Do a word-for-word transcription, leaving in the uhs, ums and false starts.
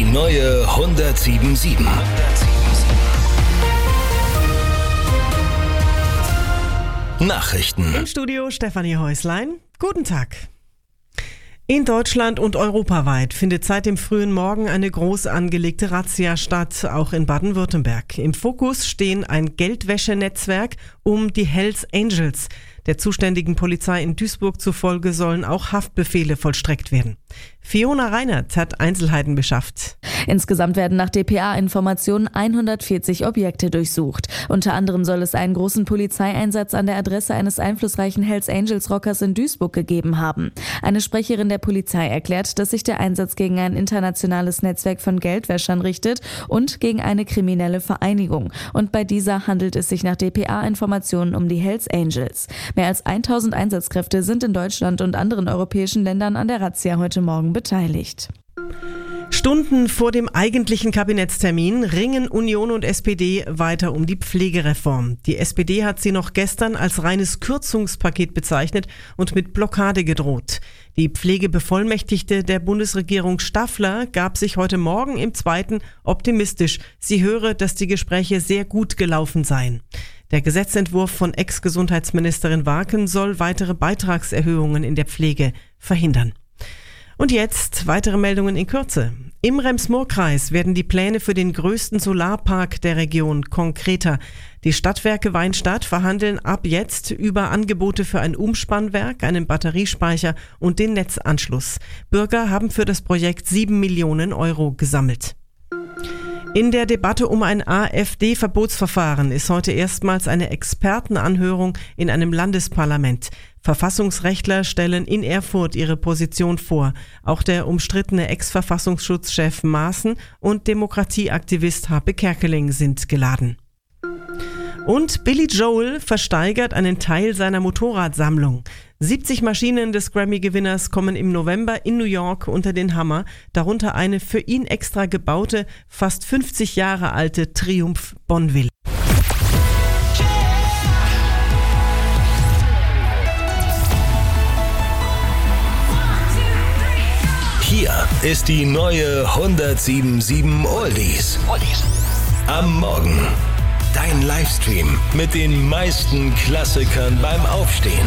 neue hundertsieben Komma sieben. Nachrichten. Im Studio Stefanie Häuslein. Guten Tag. In Deutschland und europaweit findet seit dem frühen Morgen eine groß angelegte Razzia statt, auch in Baden-Württemberg. Im Fokus stehen ein Geldwäschenetzwerk um die Hells Angels. Der zuständigen Polizei in Duisburg zufolge sollen auch Haftbefehle vollstreckt werden. Fiona Reinert hat Einzelheiten beschafft. Insgesamt werden nach D P A-Informationen hundertvierzig Objekte durchsucht. Unter anderem soll es einen großen Polizeieinsatz an der Adresse eines einflussreichen Hells Angels Rockers in Duisburg gegeben haben. Eine Sprecherin der Polizei erklärt, dass sich der Einsatz gegen ein internationales Netzwerk von Geldwäschern richtet und gegen eine kriminelle Vereinigung. Und bei dieser handelt es sich nach D P A-Informationen um die Hells Angels. Mehr als tausend Einsatzkräfte sind in Deutschland und anderen europäischen Ländern an der Razzia heute Morgen beteiligt. Stunden vor dem eigentlichen Kabinettstermin ringen Union und S P D weiter um die Pflegereform. Die S P D hat sie noch gestern als reines Kürzungspaket bezeichnet und mit Blockade gedroht. Die Pflegebevollmächtigte der Bundesregierung Staffler gab sich heute Morgen im Zweiten optimistisch. Sie höre, dass die Gespräche sehr gut gelaufen seien. Der Gesetzentwurf von Ex-Gesundheitsministerin Warken soll weitere Beitragserhöhungen in der Pflege verhindern. Und jetzt weitere Meldungen in Kürze. Im Rems-Murr-Kreis werden die Pläne für den größten Solarpark der Region konkreter. Die Stadtwerke Weinstadt verhandeln ab jetzt über Angebote für ein Umspannwerk, einen Batteriespeicher und den Netzanschluss. Bürger haben für das Projekt sieben Millionen Euro gesammelt. In der Debatte um ein AfD-Verbotsverfahren ist heute erstmals eine Expertenanhörung in einem Landesparlament. Verfassungsrechtler stellen in Erfurt ihre Position vor. Auch der umstrittene Ex-Verfassungsschutzchef Maaßen und Demokratieaktivist Harpe Kerkeling sind geladen. Und Billy Joel versteigert einen Teil seiner Motorradsammlung. siebzig Maschinen des Grammy-Gewinners kommen im November in New York unter den Hammer, darunter eine für ihn extra gebaute, fast fünfzig Jahre alte Triumph Bonneville. Hier ist die neue hundertsieben Komma sieben Oldies. Am Morgen. Dein Livestream mit den meisten Klassikern beim Aufstehen.